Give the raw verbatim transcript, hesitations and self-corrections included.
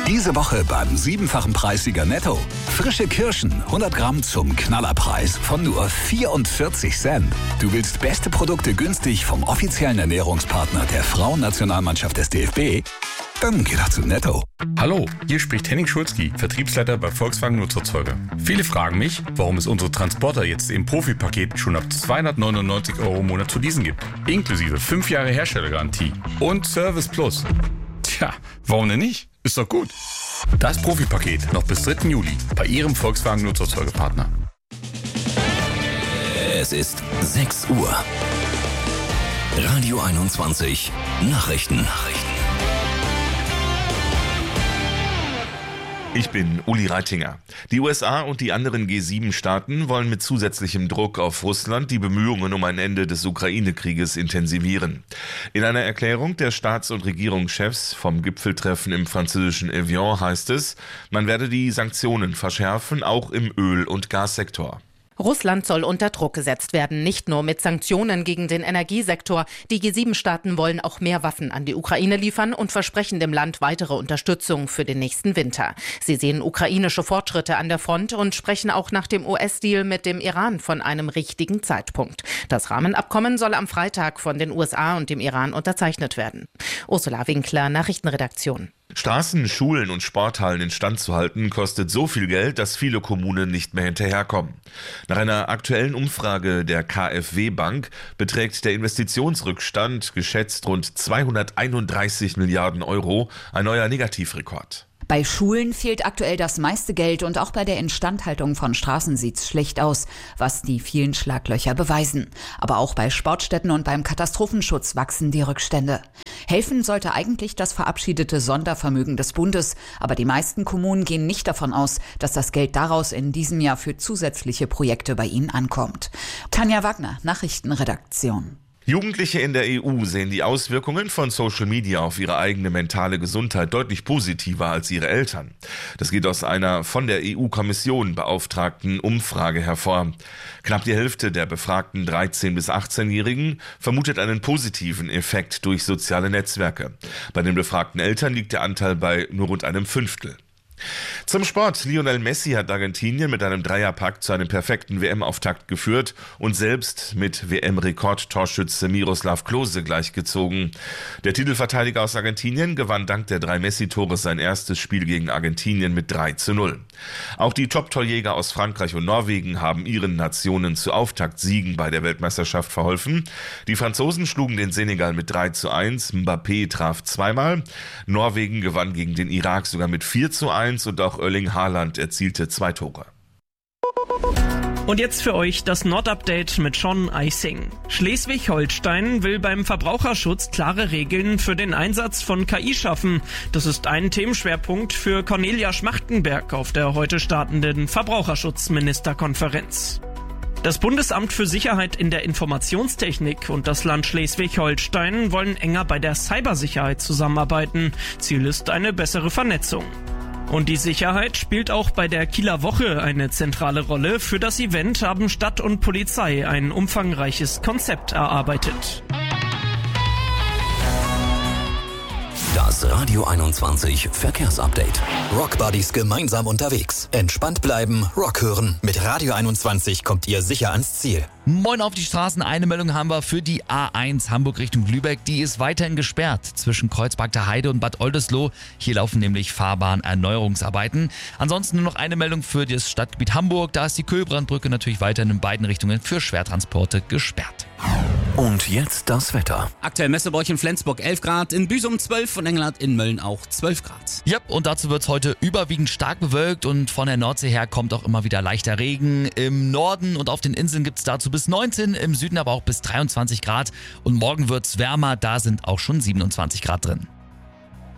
Diese Woche beim siebenfachen Preissieger Netto. Frische Kirschen, hundert Gramm zum Knallerpreis von nur vierundvierzig Cent. Du willst beste Produkte günstig vom offiziellen Ernährungspartner der Frauennationalmannschaft des D F B? Dann geh doch zu Netto. Hallo, hier spricht Henning Schulzki, Vertriebsleiter bei Volkswagen Nutzerzeuger. Viele fragen mich, warum es unsere Transporter jetzt im Profipaket schon ab zweihundertneunundneunzig Euro im Monat zu leasen gibt. Inklusive fünf Jahre Herstellergarantie und Service Plus. Tja, warum denn nicht? Ist doch gut. Das Profipaket noch bis dritten Juli bei Ihrem Volkswagen Nutzerzeugerpartner. Es ist sechs Uhr. Radio einundzwanzig Nachrichten. Nachrichten. Ich bin Uli Reitinger. Die U S A und die anderen G sieben Staaten wollen mit zusätzlichem Druck auf Russland die Bemühungen um ein Ende des Ukraine-Krieges intensivieren. In einer Erklärung der Staats- und Regierungschefs vom Gipfeltreffen im französischen Evian heißt es, man werde die Sanktionen verschärfen, auch im Öl- und Gassektor. Russland soll unter Druck gesetzt werden, nicht nur mit Sanktionen gegen den Energiesektor. Die G sieben Staaten wollen auch mehr Waffen an die Ukraine liefern und versprechen dem Land weitere Unterstützung für den nächsten Winter. Sie sehen ukrainische Fortschritte an der Front und sprechen auch nach dem U S-Deal mit dem Iran von einem richtigen Zeitpunkt. Das Rahmenabkommen soll am Freitag von den U S A und dem Iran unterzeichnet werden. Ursula Winkler, Nachrichtenredaktion. Straßen, Schulen und Sporthallen instand zu halten, kostet so viel Geld, dass viele Kommunen nicht mehr hinterherkommen. Nach einer aktuellen Umfrage der KfW-Bank beträgt der Investitionsrückstand geschätzt rund zweihunderteinunddreißig Milliarden Euro, ein neuer Negativrekord. Bei Schulen fehlt aktuell das meiste Geld und auch bei der Instandhaltung von Straßen sieht's schlecht aus, was die vielen Schlaglöcher beweisen. Aber auch bei Sportstätten und beim Katastrophenschutz wachsen die Rückstände. Helfen sollte eigentlich das verabschiedete Sondervermögen des Bundes, aber die meisten Kommunen gehen nicht davon aus, dass das Geld daraus in diesem Jahr für zusätzliche Projekte bei ihnen ankommt. Tanja Wagner, Nachrichtenredaktion. Jugendliche in der E U sehen die Auswirkungen von Social Media auf ihre eigene mentale Gesundheit deutlich positiver als ihre Eltern. Das geht aus einer von der E U-Kommission beauftragten Umfrage hervor. Knapp die Hälfte der befragten dreizehn- bis achtzehnjährigen vermutet einen positiven Effekt durch soziale Netzwerke. Bei den befragten Eltern liegt der Anteil bei nur rund einem Fünftel. Zum Sport. Lionel Messi hat Argentinien mit einem Dreierpack zu einem perfekten W M-Auftakt geführt und selbst mit W M-Rekordtorschütze Miroslav Klose gleichgezogen. Der Titelverteidiger aus Argentinien gewann dank der drei Messi-Tore sein erstes Spiel gegen Argentinien mit drei zu null. Auch die Top-Torjäger aus Frankreich und Norwegen haben ihren Nationen zu Auftaktsiegen bei der Weltmeisterschaft verholfen. Die Franzosen schlugen den Senegal mit drei zu eins, Mbappé traf zweimal. Norwegen gewann gegen den Irak sogar mit vier zu eins. Und auch Erling Haaland erzielte zwei Tore. Und jetzt für euch das Nord-Update mit Sean Eising. Schleswig-Holstein will beim Verbraucherschutz klare Regeln für den Einsatz von K I schaffen. Das ist ein Themenschwerpunkt für Cornelia Schmachtenberg auf der heute startenden Verbraucherschutzministerkonferenz. Das Bundesamt für Sicherheit in der Informationstechnik und das Land Schleswig-Holstein wollen enger bei der Cybersicherheit zusammenarbeiten. Ziel ist eine bessere Vernetzung. Und die Sicherheit spielt auch bei der Kieler Woche eine zentrale Rolle. Für das Event haben Stadt und Polizei ein umfangreiches Konzept erarbeitet. Das Radio einundzwanzig Verkehrsupdate. Rockbuddies gemeinsam unterwegs. Entspannt bleiben, Rock hören. Mit Radio einundzwanzig kommt ihr sicher ans Ziel. Moin auf die Straßen. Eine Meldung haben wir für die A eins Hamburg Richtung Lübeck. Die ist weiterhin gesperrt zwischen Kreuzberger Heide und Bad Oldesloe. Hier laufen nämlich Fahrbahnerneuerungsarbeiten. Ansonsten nur noch eine Meldung für das Stadtgebiet Hamburg. Da ist die Kühlbrandbrücke natürlich weiterhin in beiden Richtungen für Schwertransporte gesperrt. Und jetzt das Wetter. Aktuell Messebräuch in Flensburg elf Grad, in Büsum zwölf und Engelhardt in Mölln auch zwölf Grad. Ja, und dazu wird es heute überwiegend stark bewölkt und von der Nordsee her kommt auch immer wieder leichter Regen. Im Norden und auf den Inseln gibt es dazu bis neunzehn, im Süden aber auch bis dreiundzwanzig Grad. Und morgen wird es wärmer, da sind auch schon siebenundzwanzig Grad drin.